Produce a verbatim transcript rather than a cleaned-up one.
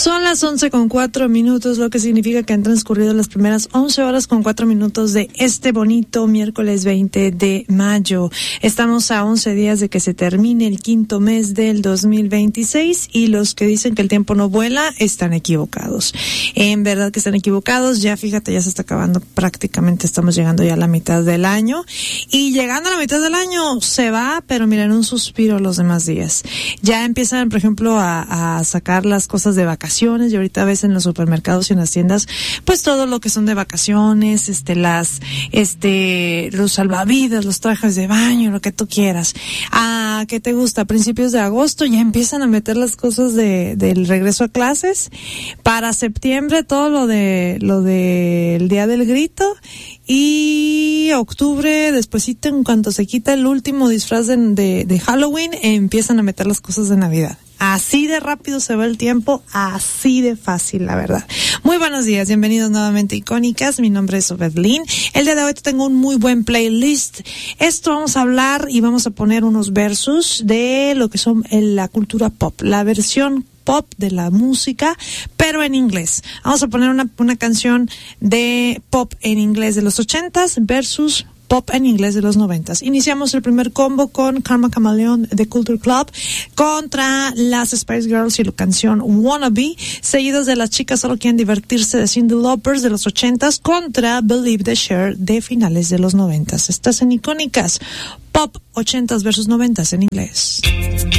Son las once con cuatro minutos, lo que significa que han transcurrido las primeras once horas con cuatro minutos de este bonito miércoles veinte de mayo. Estamos a once días de que se termine el quinto mes del dos mil veintiséis y los que dicen que el tiempo no vuela están equivocados. En verdad que están equivocados. Ya fíjate, ya se está acabando prácticamente, estamos llegando ya a la mitad del año y llegando a la mitad del año se va, pero miren, un suspiro los demás días. Ya empiezan, por ejemplo, a, a sacar las cosas de vacaciones. Vacaciones, y ahorita ves en los supermercados y en las tiendas pues todo lo que son de vacaciones, este las este los salvavidas, los trajes de baño, lo que tú quieras. Ah, ¿qué te gusta? A principios de agosto ya empiezan a meter las cosas de del regreso a clases. Para septiembre todo lo de lo de el Día del Grito, y octubre despuesito, en cuanto se quita el último disfraz de, de, de Halloween, empiezan a meter las cosas de Navidad. Así de rápido se va el tiempo, así de fácil, la verdad. Muy buenos días, bienvenidos nuevamente a Icónicas. Mi nombre es Obedlin. El día de hoy tengo un muy buen playlist. Esto vamos a hablar y vamos a poner unos versos de lo que son la cultura pop, la versión pop de la música, pero en inglés. Vamos a poner una, una canción de pop en inglés de los ochentas versus pop en inglés de los noventas. Iniciamos el primer combo con Karma Chameleon de Culture Club contra las Spice Girls y la canción Wannabe, seguidos de Las Chicas Solo Quieren Divertirse de Cyndi Lauper de los ochentas contra Believe the Cher de finales de los noventas. Estás en Icónicas, pop ochentas versus noventas en inglés.